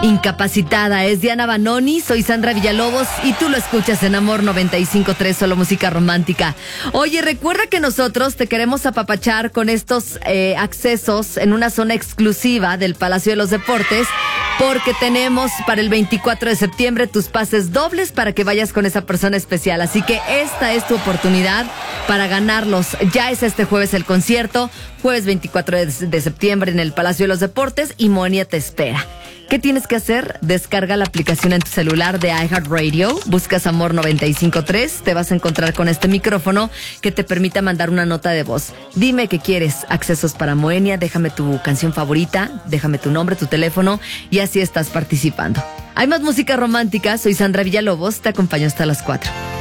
Incapacitada es Diana Banoni, soy Sandra Villalobos y tú lo escuchas en Amor 95.3, solo música romántica. Oye, recuerda que nosotros te queremos apapachar con estos accesos en una zona exclusiva del Palacio de los Deportes, porque tenemos para el 24 de septiembre tus pases dobles para que vayas con esa persona especial. Así que esta es tu oportunidad para ganarlos. Ya es este jueves el concierto, jueves 24 de septiembre en el Palacio de los Deportes, y Moenia te espera. ¿Qué tienes que hacer? Descarga la aplicación en tu celular de iHeartRadio, buscas Amor 95.3, te vas a encontrar con este micrófono que te permita mandar una nota de voz. Dime que quieres accesos para Moenia, déjame tu canción favorita, déjame tu nombre, tu teléfono, y así estás participando. Hay más música romántica, soy Sandra Villalobos, te acompaño hasta las 4.